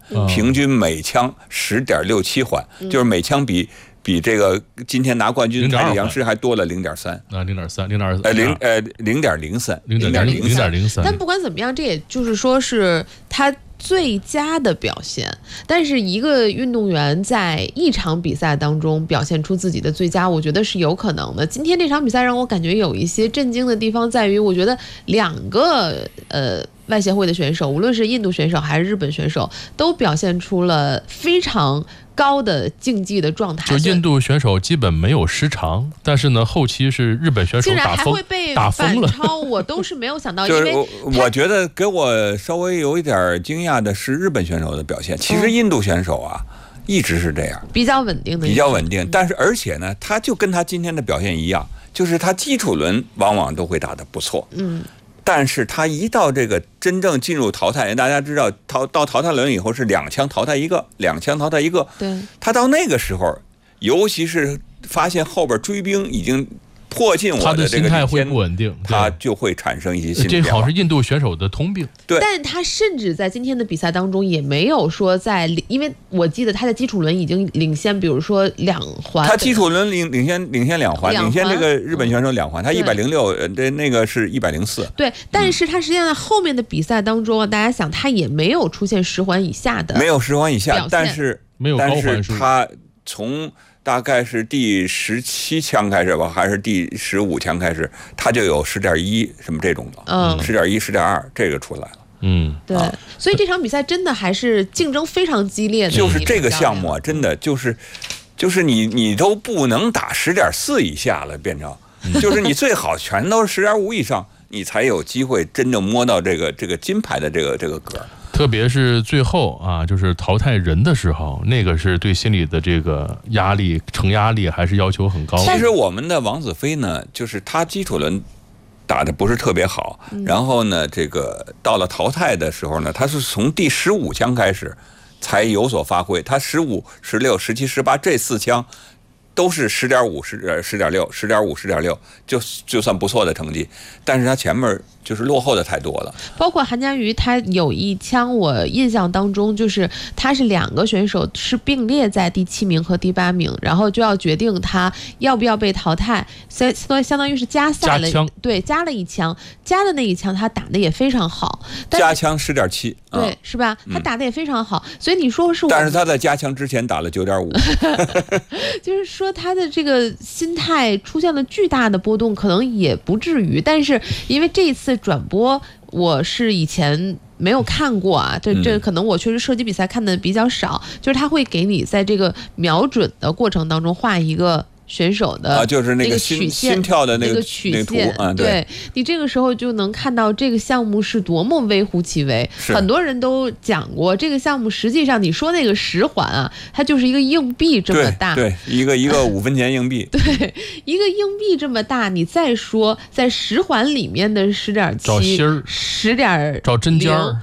平均每枪10.67环，就是每枪比这个今天拿冠军泰利杨狮还多了0.3啊0.03。 但不管怎么样，这也就是说是他最佳的表现。但是一个运动员在一场比赛当中表现出自己的最佳，我觉得是有可能的。今天这场比赛让我感觉有一些震惊的地方在于，我觉得两个外协会的选手，无论是印度选手还是日本选手，都表现出了非常高的竞技的状态。 就印度选手基本没有失常，但是呢，后期是日本选手竟然还会被反超，我都是没有想到。因为我觉得给我稍微有一点惊讶的是日本选手的表现。其实印度选手啊，一直是这样， 比较稳定的， 比较稳定。但是而且呢，他就跟他今天的表现一样，就是他基础轮往往都会打得不错。但是他一到这个真正进入淘汰，大家知道到淘汰轮以后是2枪淘汰一个， 对， 他到那个时候，尤其是发现后边追兵已经迫近我他的这个心态会不稳定， 他就会产生一些心理变化。 这好像是印度选手的通病。 对， 但他甚至在今天的比赛当中也没有说因为我记得他的基础轮已经领先，比如说2环。 他基础轮领先2环，领先这个日本选手2环，他106，那个是104。 对，但是他实际上在后面的比赛当中，大家想他也没有出现10环以下的， 没有10环以下，但是没有高环数。 他从大概是第17枪开始吧，还是第15枪开始，他就有10.1什么这种的，10.1、10.2这个出来了。 对，所以这场比赛真的还是竞争非常激烈的。 就是这个项目啊，真的就是你都不能打10.4以下了，变成就是你最好全都是10.5以上，你才有机会真正摸到这个金牌的这个格。 特别是最后啊，就是淘汰人的时候，那个是对心理的这个压力、承压力还是要求很高。 其实我们的王子飞呢，就是他基础轮打得不是特别好，然后呢，这个到了淘汰的时候呢，他是从第15枪开始才有所发挥。他15、16、17、18这4枪都是10.5、10.6、10.5、10.6，就算不错的成绩。但是他前面就是落后的太多了。 包括韩家瑜，他有一枪，我印象当中就是他是2个选手是并列在第7名和第8名，然后就要决定他要不要被淘汰，相当于是加赛了，对，加了一枪，加的那一枪他打的也非常好， 加枪10.7， 对，是吧？他打的也非常好，所以你说是我， 但是他在加枪之前打了9.5， 就是说他的这个心态出现了巨大的波动，可能也不至于，但是因为这一次转播我是以前没有看过啊，这可能我确实射击比赛看的比较少，就是他会给你在这个瞄准的过程当中画一个选手的就是那个心跳的那个曲线啊， 对，你这个时候就能看到这个项目是多么微乎其微。很多人都讲过，这个项目实际上你说那个10环啊，它就是一个硬币这么大， 对，一个5分钱硬币， 对，一个硬币这么大，你再说在10环里面的10.7， 找芯儿 10.0， 找针尖儿。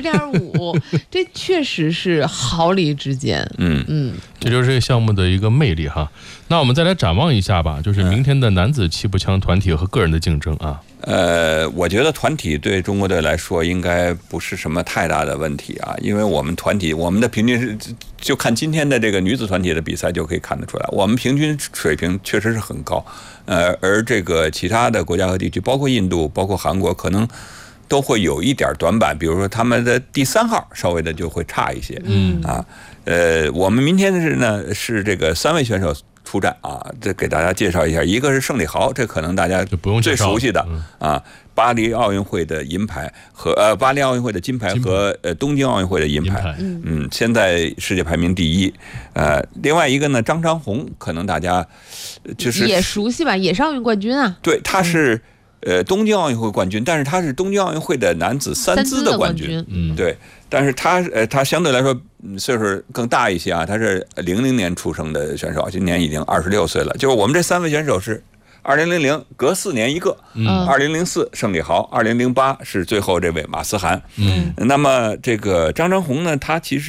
10.5，这确实是毫厘之间。 这就是这个项目的一个魅力哈。那我们再来展望一下吧，就是明天的男子气步枪团体和个人的竞争啊。 我觉得团体对中国队来说应该不是什么太大的问题啊，因为我们团体我们的平均是就看今天的这个女子团体的比赛就可以看得出来，我们平均水平确实是很高。而这个其他的国家和地区，包括印度、包括韩国，可能都会有一点短板，比如说他们的第3号稍微的就会差一些。我们明天是这个3位选手出战啊，这给大家介绍一下，一个是胜利豪，这可能大家最熟悉的啊，巴黎奥运会的银牌和巴黎奥运会的金牌和东京奥运会的银牌，现在世界排名第1。另外一个呢，张长虹，可能大家就是也熟悉吧，也是奥运冠军啊。 对，他是东京奥运会冠军，但是他是东京奥运会的男子3姿的冠军。对，但是他相对来说岁数更大一些啊，他是00年出生的选手，今年已经26岁了。就是我们这3位选手是2000，隔4年一个。2004胜利豪，2008是最后这位马思涵。那么这个张长虹呢，他其实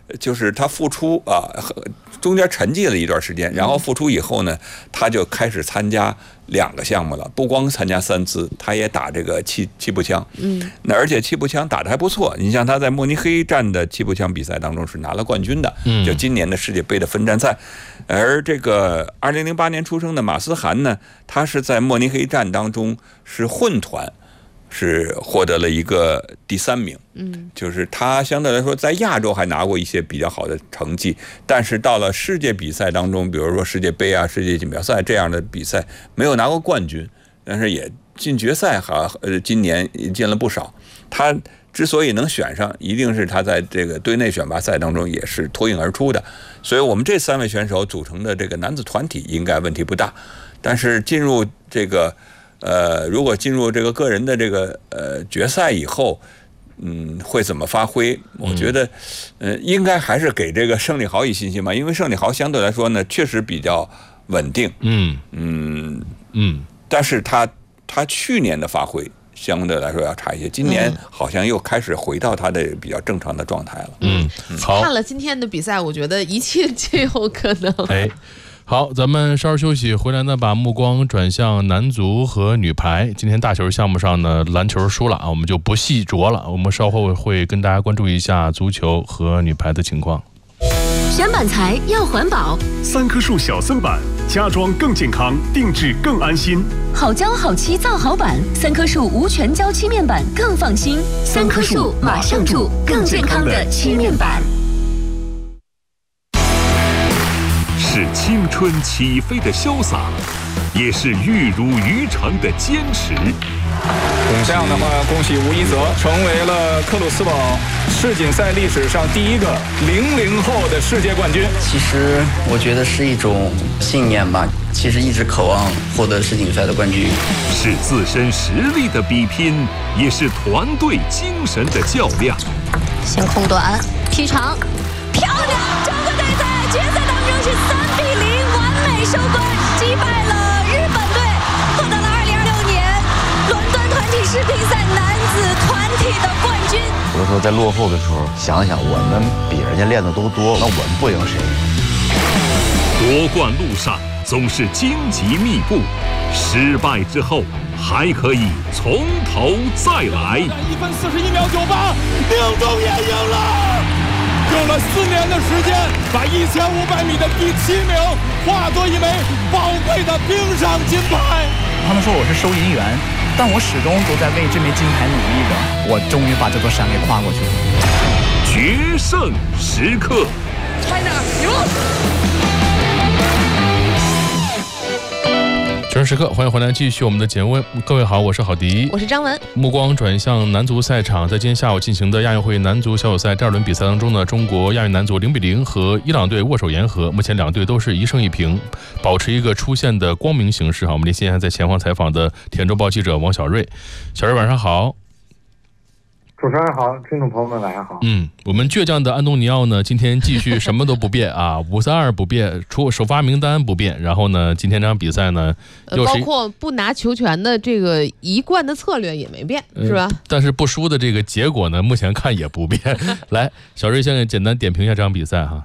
就是他复出啊，中间沉寂了一段时间，然后复出以后呢，他就开始参加2个项目了，不光参加3姿，他也打这个气步枪。那而且气步枪打得还不错，你像他在慕尼黑站的气步枪比赛当中是拿了冠军的，就今年的世界杯的分站赛。而这个2008年出生的马思涵呢，他是在慕尼黑站当中是混团，是获得了一个第3名。就是他相对来说在亚洲还拿过一些比较好的成绩，但是到了世界比赛当中，比如说世界杯啊、世界锦标赛这样的比赛没有拿过冠军，但是也进决赛今年也进了不少。他之所以能选上，一定是他在这个队内选拔赛当中也是脱颖而出的。所以我们这3位选手组成的这个男子团体应该问题不大，但是进入这个如果进入这个个人的这个决赛以后，会怎么发挥？我觉得应该还是给这个胜利豪以信心吧，因为胜利豪相对来说呢确实比较稳定。但是他去年的发挥相对来说要差一些，今年好像又开始回到他的比较正常的状态了。 好， 看了今天的比赛，我觉得一切皆有可能。 好，咱们稍事休息，回来呢，把目光转向男足和女排。今天大球项目上呢，篮球输了啊，我们就不细琢了。我们稍后会跟大家关注一下足球和女排的情况。 选板材要环保 ，3棵树小色板，家装更健康，定制更安心。 好胶好漆造好板，3棵树无全胶漆面板更放心。3棵树马上住，更健康的漆面板。 是青春起飞的潇洒，也是玉汝于成的坚持。 这样的话，恭喜吴一泽成为了克鲁斯堡世锦赛历史上第一个00后的世界冠军。 其实我觉得是一种信念吧，其实一直渴望获得世锦赛的冠军。 是自身实力的比拼，也是团队精神的较量。 先空短劈长，漂亮！中国队在决赛当中是3-0完美收官，击败了日本队，获得了2026年伦敦团体世乒赛男子团体的冠军。 有的时候在落后的时候，想想我们比人家练的都多，那我们不赢谁？ 夺冠路上总是荆棘密布，失败之后还可以从头再来。 1分41秒98，宁中也赢了。用了4年的时间，把1500米的第7名化作一枚宝贵的冰上金牌。 他们说我是收银员，但我始终都在为这枚金牌努力着。我终于把这座山给跨过去了。 决胜时刻 ，China 赢！ 决胜时刻，欢迎回来，继续我们的节目。各位好，我是郝迪， 我是张文。 目光转向男足赛场，在今天下午进行的亚运会男足小组赛第2轮比赛当中呢，中国亚运男足0-0和伊朗队握手言和，目前2队都是1胜1平，保持一个出线的光明形势。我们现在在前方采访的田周报记者王小瑞，小瑞晚上好。 主持人好，听众朋友们晚上好。 我们倔强的安东尼奥呢，今天继续什么都不变啊，5-3-2不变，除首发名单不变，然后呢，今天这场比赛呢， 包括不拿球权的这个一贯的策略也没变，是吧？ 但是不输的这个结果呢，目前看也不变。来，小瑞先简单点评一下这场比赛哈。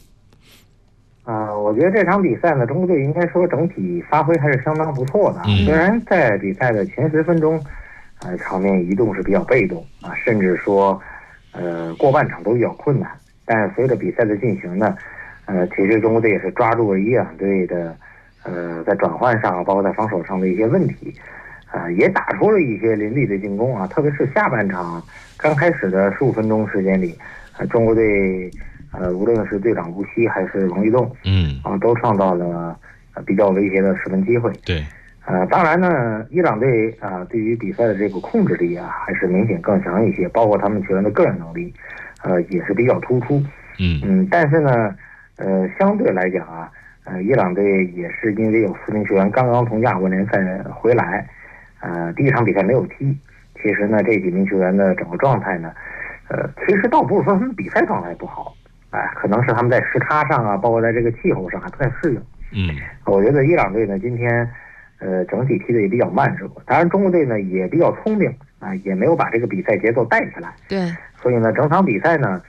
我觉得这场比赛呢，中国队应该说整体发挥还是相当不错的。虽然在比赛的前10分钟。场面移动是比较被动啊，甚至说，过半场都比较困难。但是随着比赛的进行呢，其实中国队也是抓住了伊朗队的，在转换上，包括在防守上的一些问题，也打出了一些凌厉的进攻啊。特别是下半场刚开始的15分钟时间里，中国队，无论是队长吴曦还是王玉栋，都创造了比较威胁的10分机会。 对。 当然呢，伊朗队对于比赛的这个控制力还是明显更强一些，包括他们球员的个人能力，也是比较突出。但是呢，相对来讲伊朗队也是因为有4名球员刚刚从亚冠联赛回来，第一场比赛没有踢。其实呢，这几名球员的整个状态呢，其实倒不是说他们比赛状态不好，可能是他们在时差上包括在这个气候上还不太适应。我觉得伊朗队呢今天。整体踢的也比较慢热，当然中国队呢也比较聪明也没有把这个比赛节奏带起来。 对， 所以呢整场比赛呢，其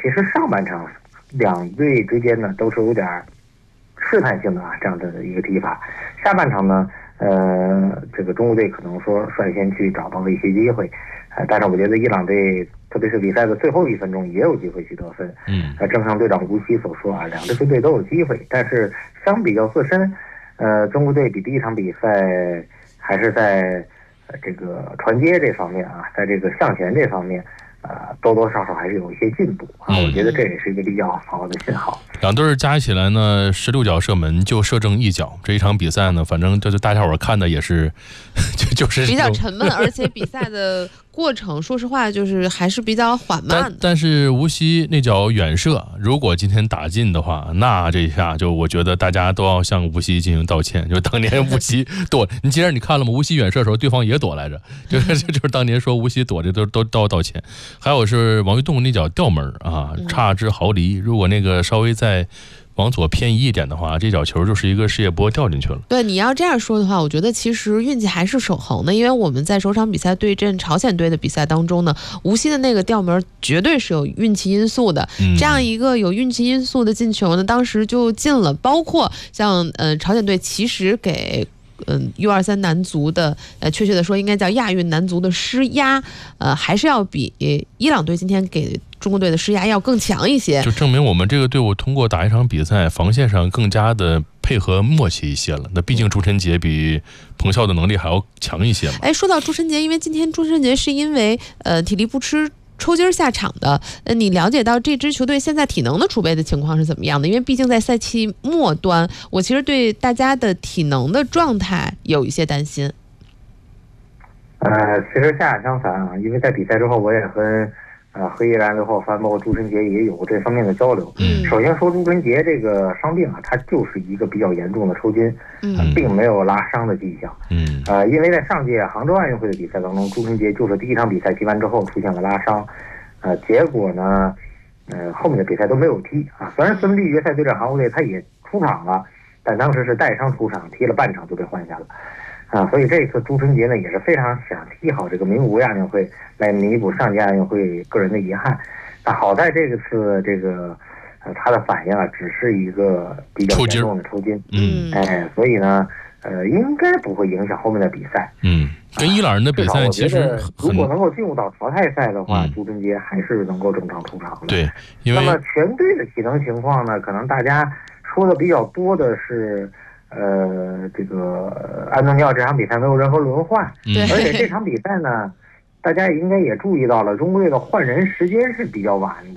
其实上半场两队之间呢都是有点试探性的这样的一个踢法。下半场呢，这个中国队可能说率先去找到了一些机会，但是我觉得伊朗队特别是比赛的最后1分钟也有机会去得分。正像队长吴曦所说两支球队都有机会，但是相比较自身，中国队比第一场比赛还是在这个传接这方面在这个向前这方面。多多少少还是有一些进步我觉得这也是一个比较好的信号。 两队加起来呢，16脚射门就射正1脚。这一场比赛呢，反正就是大家伙看的也是，就是比较沉闷，而且比赛的过程，说实话就是还是比较缓慢的。 但是无锡那脚远射，如果今天打进的话，那这下就我觉得大家都要向无锡进行道歉。就当年无锡躲，你既然你看了吗？无锡远射的时候，对方也躲来着，就是当年说无锡躲着都要道歉。还有是王玉栋那脚吊门差之毫厘，如果那个稍微再往左偏移一点的话，这脚球就是一个世界波掉进去了。 对，你要这样说的话，我觉得其实运气还是守恒的，因为我们在首场比赛对阵朝鲜队的比赛当中呢，无锡的那个吊门绝对是有运气因素的。这样一个有运气因素的进球呢，当时就进了。包括像朝鲜队其实给U23男足的确切的说应该叫亚运男足的施压，还是要比伊朗队今天给中国队的施压要更强一些， 就证明我们这个队伍通过打一场比赛，防线上更加的配合默契一些了。那毕竟朱晨杰比彭潇的能力还要强一些嘛。 说到朱晨杰，因为今天朱晨杰是因为体力不支抽筋下场的，你了解到这支球队现在体能的储备的情况是怎么样的？因为毕竟在赛期末端，我其实对大家的体能的状态有一些担心。 其实恰恰相反因为在比赛之后，我也跟伊朗队后帆包括朱晨杰也有这方面的交流。首先说朱晨杰这个伤病他就是一个比较严重的抽筋，并没有拉伤的迹象。因为在上届杭州奥运会的比赛当中，朱晨杰就是第一场比赛踢完之后出现了拉伤，结果呢，后面的比赛都没有踢虽然四分之一决赛对阵韩国队他也出场了，但当时是带伤出场，踢了半场就被换下了。所以这一次朱晨杰呢也是非常想踢好这个名古屋亚运会，来弥补上届亚运会个人的遗憾。好在这个次这个他的反应只是一个比较严重的抽筋，所以呢应该不会影响后面的比赛。 跟伊朗人的比赛其实如果能够进入到淘汰赛的话，朱晨杰还是能够正常出场的。 对，因为那么全队的体能情况呢，可能大家说的比较多的是。这个安东尼奥这场比赛没有任何轮换，而且这场比赛呢，大家应该也注意到了，中国队的换人时间是比较晚的。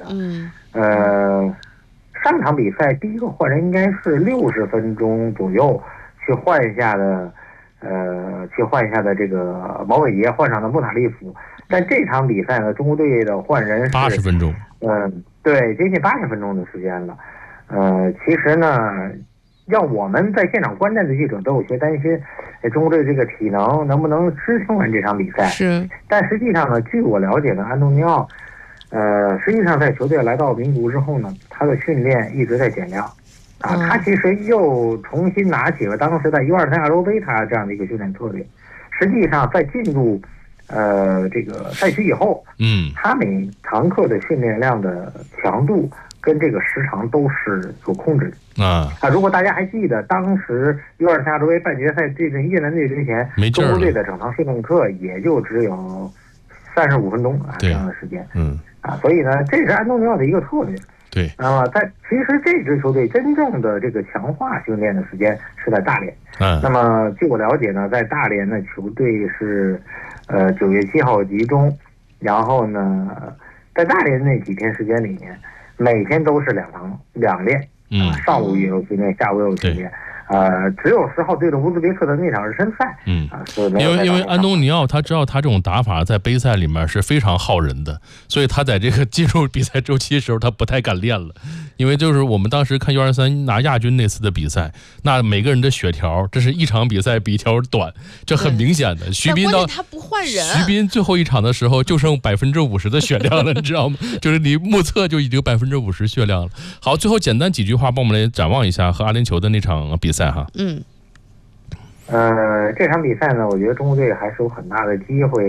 上场比赛第一个换人应该是60分钟左右去换下的这个毛伟杰换上的穆塔利夫，但这场比赛呢，中国队的换人是 80分钟， 对，接近80分钟的时间了。其实呢。让我们在现场观战的记者都有些担心，中国队这个体能能不能支撑完这场比赛？但实际上呢，据我了解呢，安东尼奥，实际上在球队来到名古屋之后呢，他的训练一直在减量，他其实又重新拿起了当时在U23亚洲杯他这样的一个训练策略。实际上在进入这个赛区以后，他每堂课的训练量的强度跟这个时长都是有控制的。如果大家还记得，当时U23亚洲杯半决赛对阵越南队之前，中国队的整堂训练课也就只有35分钟这样的时间。所以呢，这是安东尼奥的一个策略。 对， 其实这支球队真正的这个强化训练的时间是在大连。那么据我了解呢，在大连的球队是9月7号集中，然后呢，在大连那几天时间里面，每天都是两练。上午也有训练，下午也有训练。只有10号对着乌兹别克的那场热身赛， 因为安东尼奥他知道他这种打法在杯赛里面是非常耗人的，所以他在这个进入比赛周期的时候他不太敢练了。因为就是我们当时看U23拿亚军那次的比赛，那每个人的血条，这是一场比赛比一条短，这很明显的。徐斌他不换人， 徐斌最后一场的时候就剩50%的血量了，你知道吗？就是你目测就已经50%血量了。好，最后简单几句话帮我们来展望一下和阿联酋的那场比赛哈。 这场比赛呢，我觉得中国队还是有很大的机会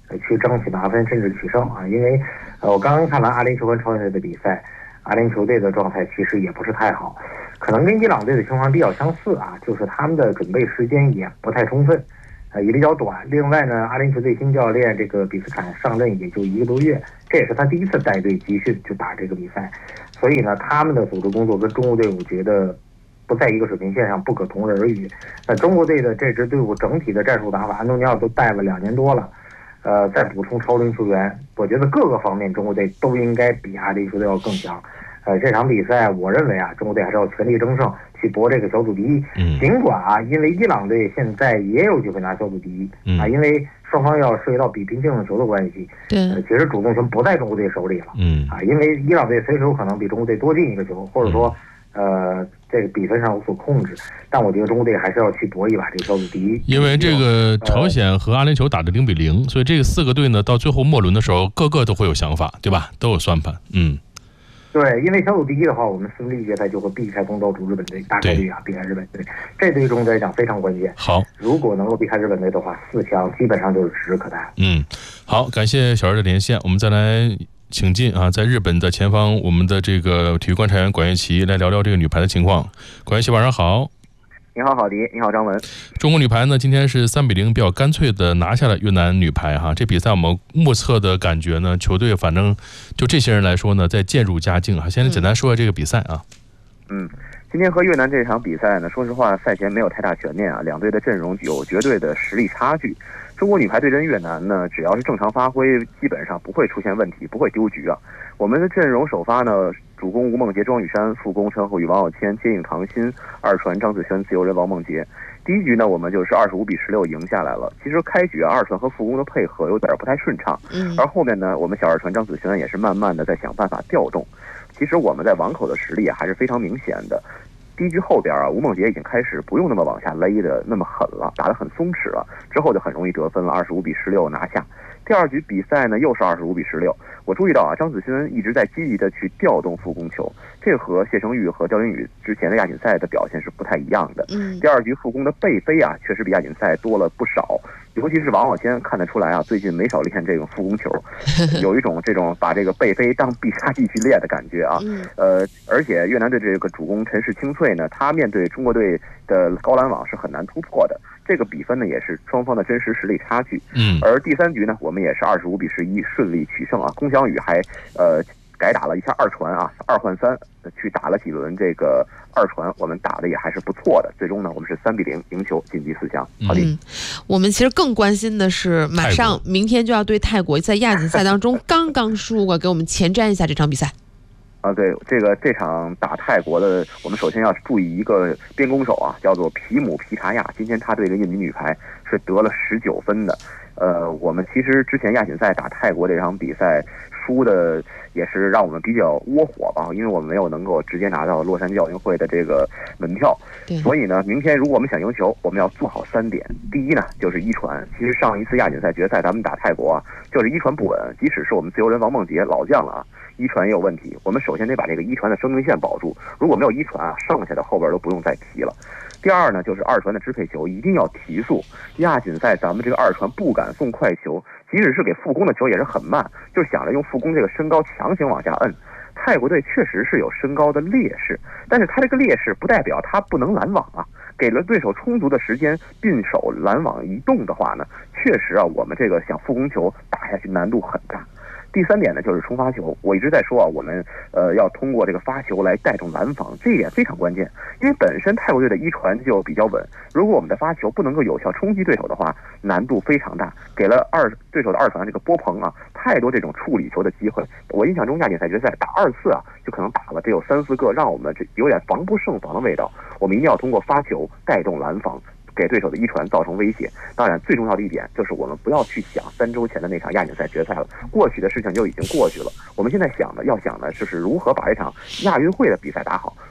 去争取拿分甚至取胜啊。因为我刚刚看完阿联酋跟朝鲜队的比赛，阿联酋队的状态其实也不是太好，可能跟伊朗队的情况比较相似啊，就是他们的准备时间也不太充分，也比较短。另外呢，阿联酋队新教练这个比斯坎上任也就1个多月，这也是他第一次带队集训就打这个比赛，所以呢，他们的组织工作跟中国队我觉得不在一个水平线上，不可同日而语。那中国队的这支队伍整体的战术打法，安东尼奥都带了2年多了，再补充超龄球员，我觉得各个方面中国队都应该比阿联酋队要更强。这场比赛我认为啊，中国队还是要全力争胜，去搏这个小组第一。尽管啊，因为伊朗队现在也有机会拿小组第一啊，因为双方要涉及到比拼净胜球的关系，其实主动权不在中国队手里了。因为伊朗队随时有可能比中国队多进1个球，或者说这个比分上有所控制，但我觉得中国队还是要去搏一把这个小组第一。 因为这个朝鲜和阿联酋打的0-0，所以这个4个队呢，到最后末轮的时候，个个都会有想法，对吧？都有算盘。 对，因为小组第一的话，我们4力决赛就会避开东道主日本队，大概率啊避开日本队，这对中国队来讲非常关键。 好， 如果能够避开日本队的话，4强基本上就是指日可待。 好，感谢小人的连线，我们再来请进啊，在日本的前方，我们的这个体育观察员管乐琪来聊聊这个女排的情况。管乐琪，晚上好。 你好，郝迪，你好，张文。 中国女排呢，今天是3-0比较干脆的拿下了越南女排哈。这比赛我们目测的感觉呢，球队反正就这些人来说呢，在渐入佳境啊。先简单说下这个比赛啊。 今天和越南这场比赛呢，说实话，赛前没有太大悬念啊，两队的阵容有绝对的实力差距。中国女排对阵越南呢，只要是正常发挥，基本上不会出现问题，不会丢局啊。我们的阵容首发呢，主攻吴梦洁、庄雨珊，副攻陈后宇、王晓谦、接应唐鑫，二传张子萱、自由人王梦洁。第一局呢，我们就是25-16赢下来了。其实开局二传和副攻的配合有点不太顺畅，而后面呢，我们小二传张子萱也是慢慢的在想办法调动。其实我们在网口的实力还是非常明显的。第一局后边啊，吴梦洁已经开始不用那么往下勒的那么狠了，打得很松弛了，之后就很容易得分了，25-16拿下。第二局比赛呢，又是25-16。我注意到啊，张子萱一直在积极的去调动副攻球，这和谢成玉和刁云宇之前的亚锦赛的表现是不太一样的。第二局副攻的背飞啊，确实比亚锦赛多了不少，尤其是王晓谦看得出来啊，最近没少练这种副攻球，有一种这种把这个背飞当必杀技去练的感觉啊。而且越南队这个主攻陈氏清脆呢，他面对中国队的高拦网是很难突破的。这个比分呢，也是双方的真实实力差距。而第三局呢，我们也是25-11顺利取胜啊。龚翔宇还改打了一下二传啊，2换3去打了几轮这个二传，我们打的也还是不错的。最终呢，我们是3-0赢球晋级4强。好的。 我们其实更关心的是，马上明天就要对泰国，在亚锦赛当中刚刚输过，给我们前瞻一下这场比赛。 对，这场打泰国的，我们首先要注意一个边攻手啊，叫做皮姆皮查亚。今天他对着印尼女排是得了19分的。我们其实之前亚锦赛打泰国这场比赛输的也是让我们比较窝火吧，因为我们没有能够直接拿到洛杉矶奥运会的这个门票。所以呢，明天如果我们想赢球，我们要做好3点。第一呢，就是一传。其实上一次亚锦赛决赛咱们打泰国啊，就是一传不稳，即使是我们自由人王梦洁老将了啊，一传也有问题。我们首先得把这个一传的生命线保住，如果没有一传啊，剩下的后边都不用再提了。第二呢，就是二传的支配球一定要提速。亚锦赛咱们这个二传不敢送快球，即使是给副攻的球也是很慢，就是想着用副攻这个身高强行往下摁。泰国队确实是有身高的劣势，但是他这个劣势不代表他不能拦网啊。给了对手充足的时间并手拦网移动的话呢，确实啊，我们这个想副攻球打下去难度很大。第3点呢，就是冲发球。我一直在说啊，我们要通过这个发球来带动拦防，这一点非常关键。因为本身泰国队的一传就比较稳，如果我们的发球不能够有效冲击对手的话，难度非常大。给了对手的二传这个波鹏啊，太多这种处理球的机会。我印象中亚锦赛决赛打2次啊，就可能打了得有3-4个，让我们这有点防不胜防的味道。我们一定要通过发球带动拦防，给对手的一传造成威胁。当然最重要的一点就是我们不要去想3周前的那场亚锦赛决赛了，过去的事情就已经过去了。我们现在要想的就是如何把这场亚运会的比赛打好。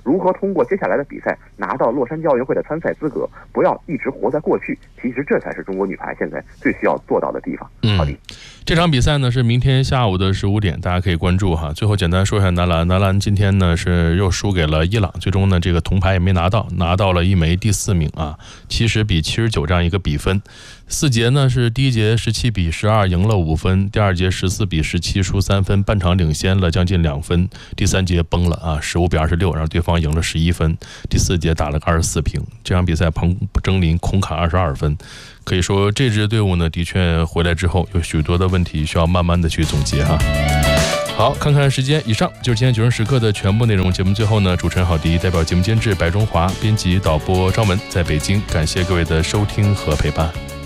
如何通过接下来的比赛拿到洛杉矶奥运会的参赛资格，不要一直活在过去。其实这才是中国女排现在最需要做到的地方。好的， 这场比赛呢是明天下午的15点，大家可以关注哈。最后简单说一下男篮，男篮今天呢是又输给了伊朗，最终呢这个铜牌也没拿到，拿到了一枚第4名啊，70比79这样一个比分。4节呢是第一节17比12赢了5分，第2节14比17输3分，半场领先了将近2分，第3节崩了啊，15比26让对方赢了11分，第4节打了个24平。这场比赛彭征林空砍22分，可以说这支队伍呢的确回来之后有许多的问题需要慢慢的去总结哈。好，看看时间，以上就是今天9时时刻的全部内容。节目最后呢，主持人郝迪代表节目监制白中华，编辑导播张文在北京，感谢各位的收听和陪伴。